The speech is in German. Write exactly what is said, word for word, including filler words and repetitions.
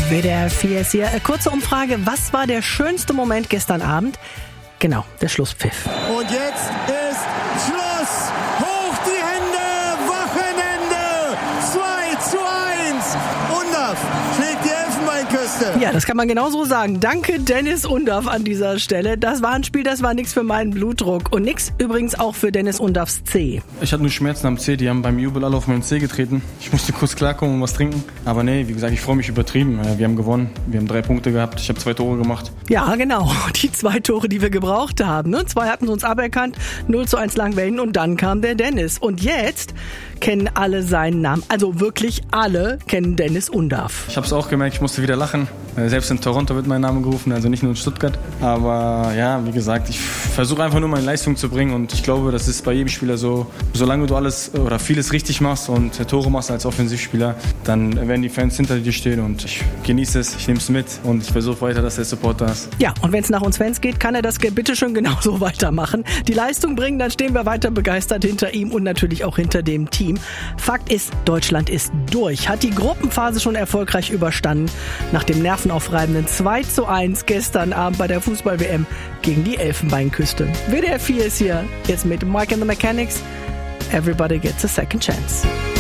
W D R vier ist hier. Kurze Umfrage, was war der schönste Moment gestern Abend? Genau, der Schlusspfiff. Und jetzt ist Schluss. Hoch die Hände, Wochenende. zwei zu eins. Undav schlägt die Elfenbeinküste. Ja, das kann man genau so sagen. Danke Dennis Undav an dieser Stelle. Das war ein Spiel, das war nichts für meinen Blutdruck. Und nix übrigens auch für Dennis Undavs C. Ich hatte nur Schmerzen am C, die haben beim Jubel alle auf meinen C getreten. Ich musste kurz klarkommen und was trinken. Aber nee, wie gesagt, ich freue mich übertrieben. Wir haben gewonnen, wir haben drei Punkte gehabt, ich habe zwei Tore gemacht. Ja, genau. Die zwei Tore, die wir gebraucht haben. Ne? Zwei hatten uns aberkannt, null zu eins Langwellen und dann kam der Dennis. Und jetzt kennen alle seinen Namen. Also wirklich alle kennen Dennis Undav. Ich habe es auch gemerkt, ich musste wieder lachen. Selbst in Toronto wird mein Name gerufen, also nicht nur in Stuttgart. Aber ja, wie gesagt, ich versuche einfach nur meine Leistung zu bringen und ich glaube, das ist bei jedem Spieler so. Solange du alles oder vieles richtig machst und Tore machst als Offensivspieler, dann werden die Fans hinter dir stehen und ich genieße es, ich nehme es mit und ich versuche weiter, dass der Support da ist. Ja, und wenn es nach uns Fans geht, kann er das bitteschön genauso weitermachen. Die Leistung bringen, dann stehen wir weiter begeistert hinter ihm und natürlich auch hinter dem Team. Fakt ist, Deutschland ist durch, hat die Gruppenphase schon erfolgreich überstanden. Nach dem nervenaufreibenden zwei zu eins gestern Abend bei der Fußball-W M gegen die Elfenbeinküste. W D R vier ist hier, jetzt mit Mike and the Mechanics. Everybody gets a second chance.